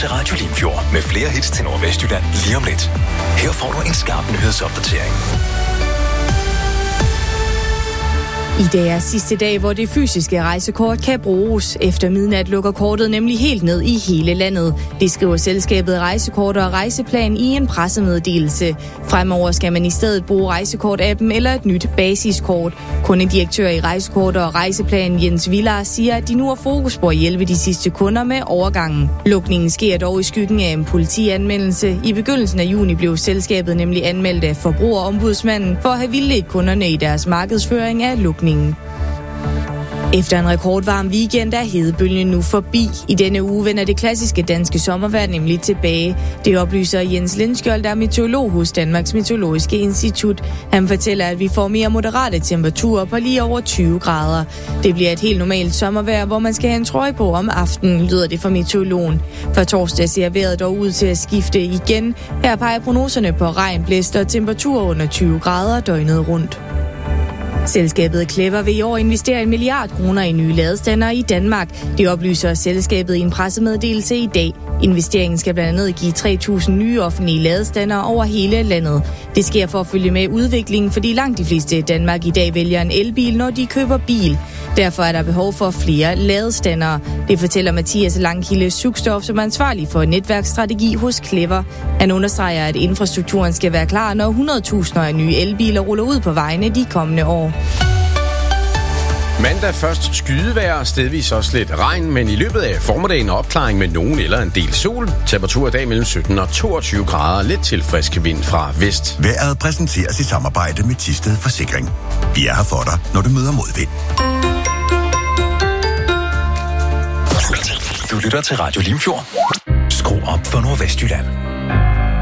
til Radio Limfjord med flere hits til Nordvestjylland lige om lidt. Her får du en skarp nyhedsopdatering. I dag er sidste dag, hvor det fysiske rejsekort kan bruges. Efter midnat lukker kortet nemlig helt ned i hele landet. Det skriver selskabet Rejsekort og Rejseplan i en pressemeddelelse. Fremover skal man i stedet bruge Rejsekort-appen eller et nyt basiskort. Kundedirektør i Rejsekort og Rejseplan Jens Villar siger, at de nu har fokus på at hjælpe de sidste kunder med overgangen. Lukningen sker dog i skyggen af en politianmeldelse. I begyndelsen af juni blev selskabet nemlig anmeldt af Forbrugerombudsmanden for at have vildledt kunderne i deres markedsføring af lukningen. Efter en rekordvarm weekend er hedebølgen nu forbi. I denne uge vender det klassiske danske sommervejr nemlig tilbage. Det oplyser Jens Lindskjold, der er meteorolog hos Danmarks Meteorologiske Institut. Han fortæller, at vi får mere moderate temperaturer på lige over 20 grader. Det bliver et helt normalt sommervejr, hvor man skal have en trøje på om aftenen, lyder det fra meteorologen. For torsdag ser vejret dog ud til at skifte igen. Her peger prognoserne på regn, blæst og temperaturer under 20 grader døgnet rundt. Selskabet Clever vil i år investere 1 milliard kroner i nye ladestandere i Danmark. Det oplyser selskabet i en pressemeddelelse i dag. Investeringen skal blandt andet give 3.000 nye offentlige ladestandere over hele landet. Det sker for at følge med udviklingen, fordi langt de fleste i Danmark i dag vælger en elbil, når de køber bil. Derfor er der behov for flere ladestandere. Det fortæller Mathias Langkilde Sugstof, som er ansvarlig for netværksstrategi hos Clever. Han understreger, at infrastrukturen skal være klar, når 100.000 af nye elbiler ruller ud på vejene de kommende år. Mandag først skydevejr, stedvis også lidt regn, men i løbet af formiddagen opklaring med nogen eller en del sol. Temperatur i dag mellem 17 og 22 grader, lidt til frisk vind fra vest. Vejret præsenteres i samarbejde med Thisted Forsikring. Vi er her for dig, når du møder modvind. Du lytter til Radio Limfjord. Skru op for Nordvestjylland.